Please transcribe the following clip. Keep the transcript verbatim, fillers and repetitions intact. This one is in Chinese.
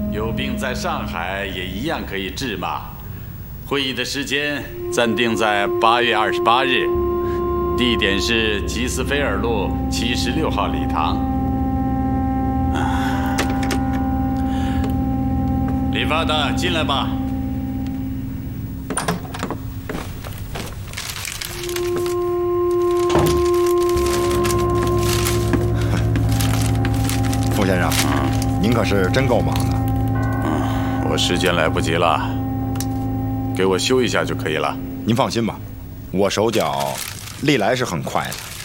有病在上海也一样可以治嘛。会议的时间暂定在八月二十八日，地点是吉斯菲尔路七十六号礼堂。理发的，进来吧。 傅先生，嗯、您可是真够忙的。 嗯，我时间来不及了，给我修一下就可以了。 您放心吧，我手脚历来是很快的。